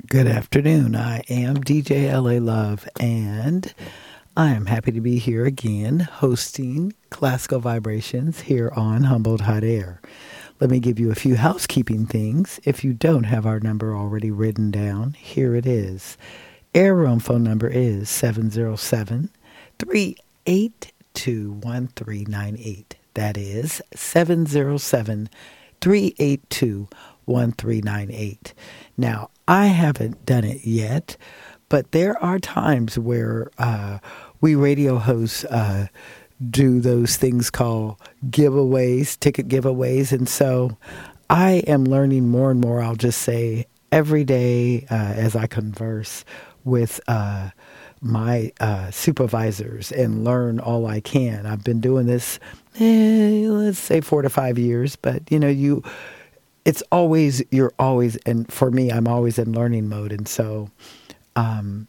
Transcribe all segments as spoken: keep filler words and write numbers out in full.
Good afternoon. I am D J L A Love, and I am happy to be here again hosting Classical Vibrations here on Humboldt Hot Air. Let me give you a few housekeeping things. If you don't have our number already written down, here it is. Air room phone number is seven zero seven, three eight two, one three nine eight. That is seven zero seven, three eight two, one three nine eight. Now, I haven't done it yet, but there are times where uh, we radio hosts uh, do those things called giveaways, ticket giveaways. And so I am learning more and more, I'll just say, every day uh, as I converse with uh, my uh, supervisors and learn all I can. I've been doing this, eh, let's say, four to five years, but, you know, you... It's always, you're always, and for me, I'm always in learning mode. And so um,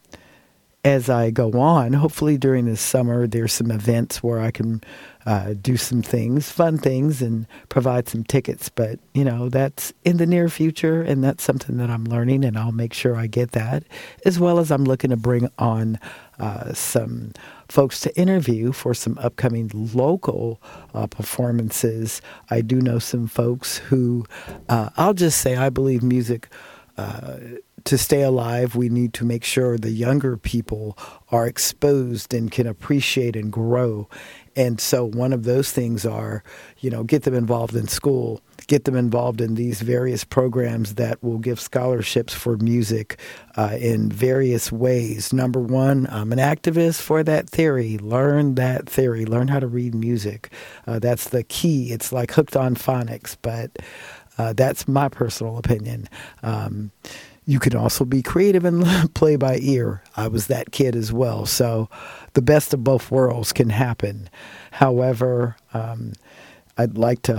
as I go on, hopefully during this summer, there's some events where I can uh, do some things, fun things, and provide some tickets. But, you know, that's in the near future, and that's something that I'm learning, and I'll make sure I get that, as well as I'm looking to bring on uh, some folks to interview for some upcoming local uh, performances. I do know some folks who, uh, I'll just say, I believe music, uh, to stay alive, we need to make sure the younger people are exposed and can appreciate and grow. And so one of those things are, you know, get them involved in school, get them involved in these various programs that will give scholarships for music uh, in various ways. Number one, I'm an activist for that theory. Learn that theory. Learn how to read music. Uh, that's the key. It's like hooked on phonics, but uh, that's my personal opinion. Um, You can also be creative and play by ear. I was that kid as well. So the best of both worlds can happen. However, um, I'd like to